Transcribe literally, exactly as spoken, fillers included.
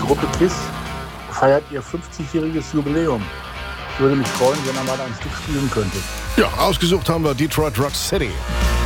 Gruppe KISS feiert ihr fünfzigjähriges Jubiläum. Würde mich freuen, wenn er mal ein Stück spielen könnte. Ja, ausgesucht haben wir Detroit Rock City.